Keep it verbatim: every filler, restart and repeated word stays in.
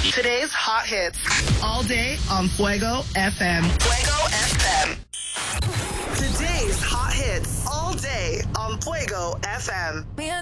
Today's hot hits. All day on Fuego F M. Fuego F M. Today's hot hits. All day on Fuego F M.